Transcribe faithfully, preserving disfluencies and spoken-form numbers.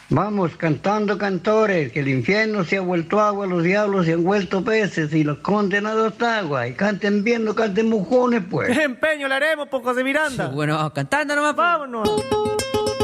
Vamos, cantando cantores, que el infierno se ha vuelto agua, los diablos se han vuelto peces y los condenados agua. Y canten bien, no canten mojones, pues. ¿Qué empeño le haremos, pocos de Miranda? Bueno, cantando nomás. Vámonos.